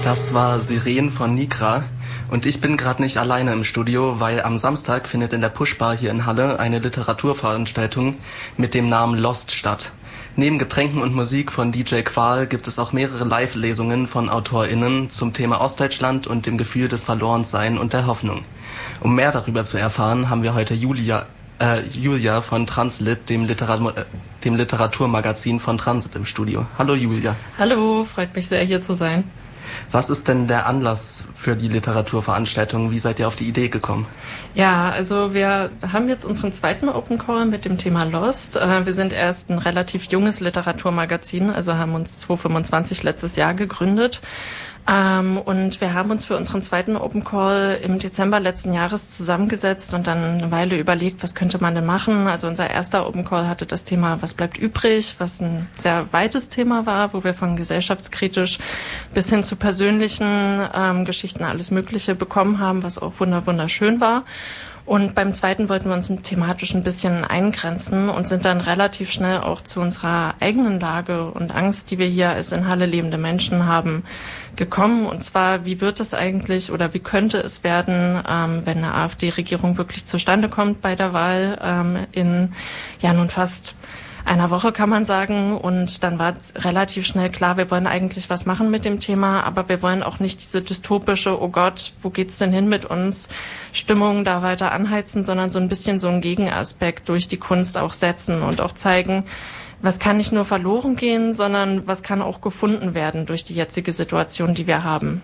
Das war Sirenen von Nigra und ich bin gerade nicht alleine im Studio, weil am Samstag findet in der Pushbar hier in Halle eine Literaturveranstaltung mit dem Namen Lost statt. Neben Getränken und Musik von DJ Qual gibt es auch mehrere Live-Lesungen von AutorInnen zum Thema Ostdeutschland und dem Gefühl des Verlorensein und der Hoffnung. Um mehr darüber zu erfahren, haben wir heute Julia von Translit, dem Literaturmagazin von Transit im Studio. Hallo Julia. Hallo, freut mich sehr, hier zu sein. Was ist denn der Anlass für die Literaturveranstaltung? Wie seid ihr auf die Idee gekommen? Ja, also wir haben jetzt unseren zweiten Open Call mit dem Thema Lost. Wir sind erst ein relativ junges Literaturmagazin, also haben uns 2025 letztes Jahr gegründet. Und wir haben uns für unseren zweiten Open Call im Dezember letzten Jahres zusammengesetzt und dann eine Weile überlegt, was könnte man denn machen. Also unser erster Open Call hatte das Thema Was bleibt übrig, was ein sehr weites Thema war, wo wir von gesellschaftskritisch bis hin zu persönlichen Geschichten alles Mögliche bekommen haben, was auch wunderschön war. Und beim zweiten wollten wir uns thematisch ein bisschen eingrenzen und sind dann relativ schnell auch zu unserer eigenen Lage und Angst, die wir hier als in Halle lebende Menschen haben, gekommen. Und zwar, wie wird es eigentlich oder wie könnte es werden, wenn eine AfD-Regierung wirklich zustande kommt bei der Wahl in nun fast einer Woche, kann man sagen. Und dann war relativ schnell klar, wir wollen eigentlich was machen mit dem Thema, aber wir wollen auch nicht diese dystopische, oh Gott, wo geht's denn hin mit uns, Stimmung da weiter anheizen, sondern so ein bisschen so einen Gegenaspekt durch die Kunst auch setzen und auch zeigen, was kann nicht nur verloren gehen, sondern was kann auch gefunden werden durch die jetzige Situation, die wir haben.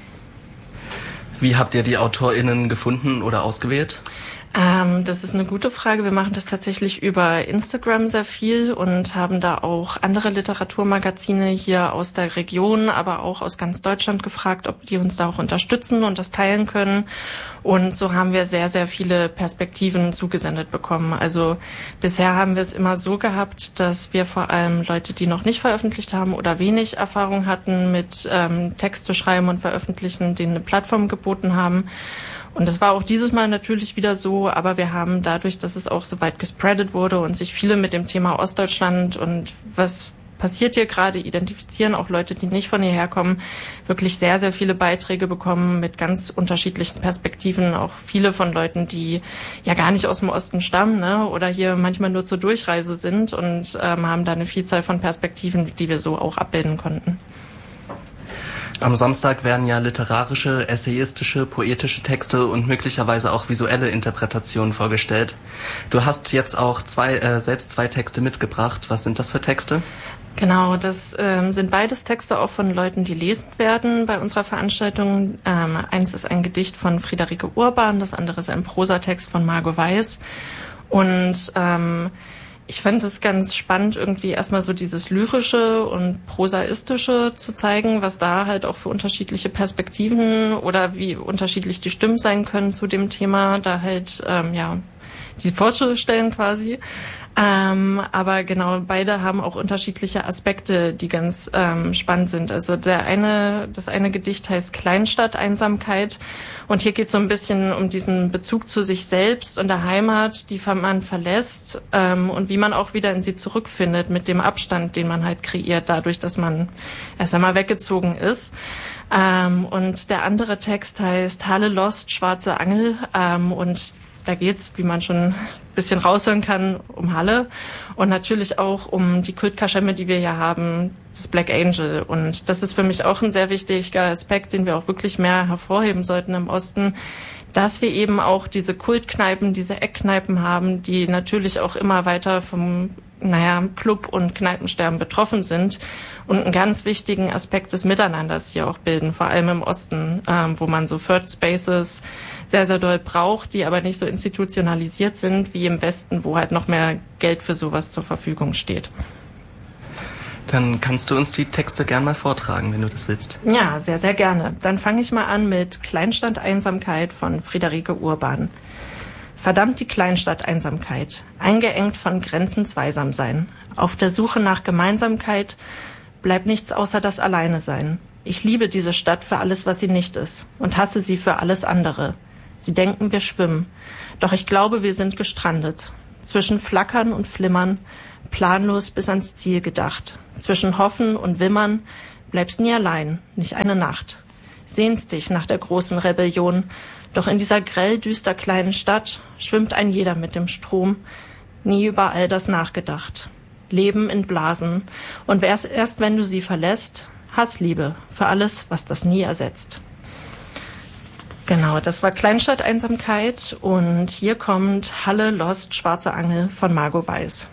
Wie habt ihr die AutorInnen gefunden oder ausgewählt? Das ist eine gute Frage. Wir machen das tatsächlich über Instagram sehr viel und haben da auch andere Literaturmagazine hier aus der Region, aber auch aus ganz Deutschland gefragt, ob die uns da auch unterstützen und das teilen können. Und so haben wir sehr, sehr viele Perspektiven zugesendet bekommen. Also bisher haben wir es immer so gehabt, dass wir vor allem Leute, die noch nicht veröffentlicht haben oder wenig Erfahrung hatten mit Texte schreiben und veröffentlichen, denen eine Plattform geboten haben. Und das war auch dieses Mal natürlich wieder so, aber wir haben dadurch, dass es auch so weit gespreadet wurde und sich viele mit dem Thema Ostdeutschland und was passiert hier gerade identifizieren, auch Leute, die nicht von hierher kommen, wirklich sehr, sehr viele Beiträge bekommen mit ganz unterschiedlichen Perspektiven, auch viele von Leuten, die ja gar nicht aus dem Osten stammen, ne, oder hier manchmal nur zur Durchreise sind und haben da eine Vielzahl von Perspektiven, die wir so auch abbilden konnten. Am Samstag werden ja literarische, essayistische, poetische Texte und möglicherweise auch visuelle Interpretationen vorgestellt. Du hast jetzt auch selbst zwei Texte mitgebracht. Was sind das für Texte? Genau, das sind beides Texte auch von Leuten, die lesen werden bei unserer Veranstaltung. Eins ist ein Gedicht von Friederike Urban, das andere ist ein Prosatext von Margot Weiß. Und ich fand es ganz spannend, irgendwie erstmal so dieses Lyrische und Prosaistische zu zeigen, was da halt auch für unterschiedliche Perspektiven oder wie unterschiedlich die Stimmen sein können zu dem Thema, da halt, die vorzustellen quasi. Aber genau, beide haben auch unterschiedliche Aspekte, die ganz spannend sind. Also das eine Gedicht heißt Kleinstadt-Einsamkeit und hier geht es so ein bisschen um diesen Bezug zu sich selbst und der Heimat, die man verlässt und wie man auch wieder in sie zurückfindet mit dem Abstand, den man halt kreiert, dadurch, dass man erst einmal weggezogen ist. Und der andere Text heißt Halle Lost, schwarze Angel und da geht's, wie man schon ein bisschen raushören kann, um Halle und natürlich auch um die Kultkaschemme, die wir hier haben, das Black Angel. Und das ist für mich auch ein sehr wichtiger Aspekt, den wir auch wirklich mehr hervorheben sollten im Osten, dass wir eben auch diese Kultkneipen, diese Eckkneipen haben, die natürlich auch immer weiter vom Club- und Kneipensterben betroffen sind und einen ganz wichtigen Aspekt des Miteinanders hier auch bilden, vor allem im Osten, wo man so Third Spaces sehr, sehr doll braucht, die aber nicht so institutionalisiert sind wie im Westen, wo halt noch mehr Geld für sowas zur Verfügung steht. Dann kannst du uns die Texte gern mal vortragen, wenn du das willst. Ja, sehr, sehr gerne. Dann fange ich mal an mit Kleinstadt-Einsamkeit von Friederike Urban. Verdammt die Kleinstadt-Einsamkeit, eingeengt von Grenzen Zweisamsein. Auf der Suche nach Gemeinsamkeit bleibt nichts außer das Alleinesein. Ich liebe diese Stadt für alles, was sie nicht ist und hasse sie für alles andere. Sie denken, wir schwimmen, doch ich glaube, wir sind gestrandet. Zwischen Flackern und Flimmern, planlos bis ans Ziel gedacht. Zwischen Hoffen und Wimmern bleibst nie allein, nicht eine Nacht. sehnst dich nach der großen Rebellion. Doch in dieser grell düster kleinen Stadt schwimmt ein jeder mit dem Strom. Nie über all das nachgedacht. Leben in Blasen. Und erst wenn du sie verlässt, Hassliebe für alles, was das nie ersetzt. Genau, das war Kleinstadt-Einsamkeit und hier kommt Halle Lost, Schwarze Angel von Margot Weiß.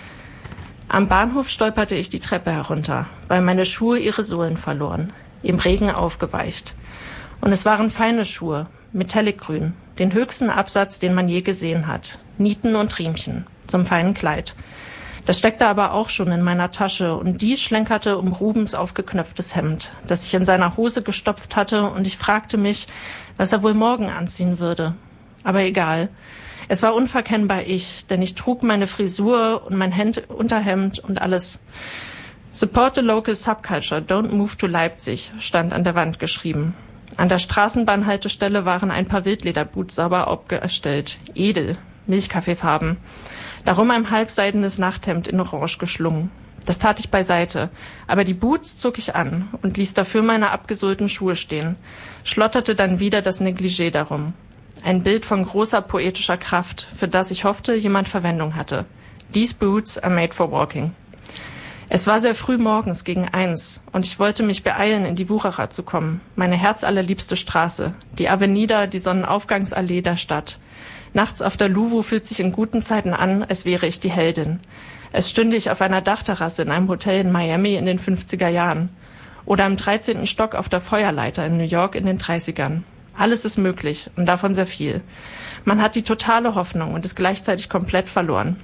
Am Bahnhof stolperte ich die Treppe herunter, weil meine Schuhe ihre Sohlen verloren, im Regen aufgeweicht. Und es waren feine Schuhe, metallicgrün, den höchsten Absatz, den man je gesehen hat, Nieten und Riemchen, zum feinen Kleid. Das steckte aber auch schon in meiner Tasche und die schlenkerte um Rubens aufgeknöpftes Hemd, das ich in seiner Hose gestopft hatte, und ich fragte mich, was er wohl morgen anziehen würde. Aber egal. Es war unverkennbar ich, denn ich trug meine Frisur und mein Unterhemd und alles. Support the local subculture, don't move to Leipzig, stand an der Wand geschrieben. An der Straßenbahnhaltestelle waren ein paar Wildlederboots sauber aufgestellt, edel, Milchkaffeefarben. Darum ein halbseidenes Nachthemd in Orange geschlungen. Das tat ich beiseite, aber die Boots zog ich an und ließ dafür meine abgesohlten Schuhe stehen, schlotterte dann wieder das Negligé darum. Ein Bild von großer poetischer Kraft, für das ich hoffte, jemand Verwendung hatte. These boots are made for walking. Es war sehr früh morgens gegen 1 und ich wollte mich beeilen, in die Wucherer zu kommen, meine herzallerliebste Straße, die Avenida, die Sonnenaufgangsallee der Stadt. Nachts auf der Luwu fühlt sich in guten Zeiten an, als wäre ich die Heldin. Es stünde ich auf einer Dachterrasse in einem Hotel in Miami in den 50er Jahren. Oder im 13. Stock auf der Feuerleiter in New York in den 30ern. Alles ist möglich und davon sehr viel. Man hat die totale Hoffnung und ist gleichzeitig komplett verloren.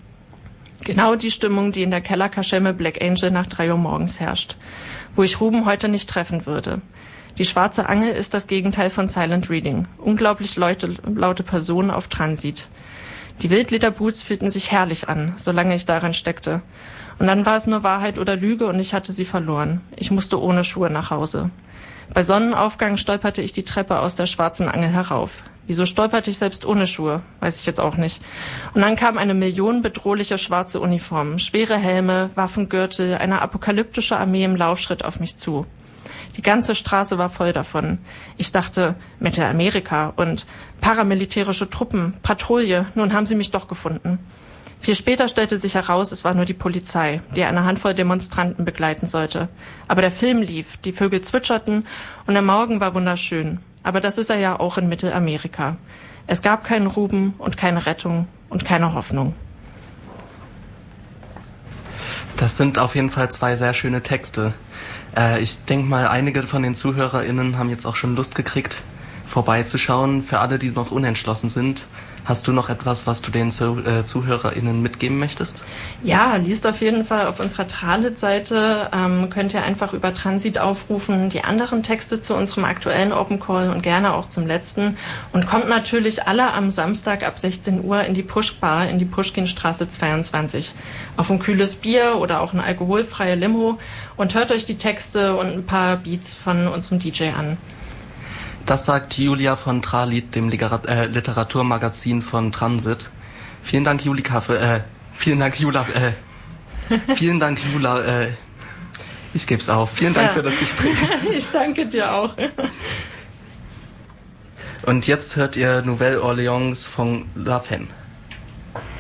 Genau die Stimmung, die in der Kellerkaschemme Black Angel nach 3 Uhr morgens herrscht, wo ich Ruben heute nicht treffen würde. Die Schwarze Angel ist das Gegenteil von Silent Reading. Unglaublich laute Personen auf Transit. Die Wildlederboots fühlten sich herrlich an, solange ich darin steckte. Und dann war es nur Wahrheit oder Lüge und ich hatte sie verloren. Ich musste ohne Schuhe nach Hause. Bei Sonnenaufgang stolperte ich die Treppe aus der Schwarzen Angel herauf. Wieso stolperte ich selbst ohne Schuhe? Weiß ich jetzt auch nicht. Und dann kam eine millionenbedrohliche schwarze Uniform, schwere Helme, Waffengürtel, eine apokalyptische Armee im Laufschritt auf mich zu. Die ganze Straße war voll davon. Ich dachte, Mittelamerika und paramilitärische Truppen, Patrouille, nun haben sie mich doch gefunden. Viel später stellte sich heraus, es war nur die Polizei, die eine Handvoll Demonstranten begleiten sollte. Aber der Film lief, die Vögel zwitscherten und der Morgen war wunderschön. Aber das ist er ja auch in Mittelamerika. Es gab keinen Ruben und keine Rettung und keine Hoffnung. Das sind auf jeden Fall 2 sehr schöne Texte. Ich denke mal, einige von den ZuhörerInnen haben jetzt auch schon Lust gekriegt, vorbeizuschauen. Für alle, die noch unentschlossen sind, hast du noch etwas, was du den ZuhörerInnen mitgeben möchtest? Ja, liest auf jeden Fall auf unserer Tralit-Seite. Könnt ihr einfach über Transit aufrufen, die anderen Texte zu unserem aktuellen Open Call und gerne auch zum letzten. Und kommt natürlich alle am Samstag ab 16 Uhr in die Push-Bar in die Puschkinstraße 22. Auf ein kühles Bier oder auch eine alkoholfreie Limo und hört euch die Texte und ein paar Beats von unserem DJ an. Das sagt Julia von Tralit, dem Literaturmagazin von Transit. Vielen Dank, vielen Dank, Jula, ich geb's auf. Vielen Dank für das Gespräch. Ich danke dir auch. Und jetzt hört ihr Nouvelle Orleans von La Femme.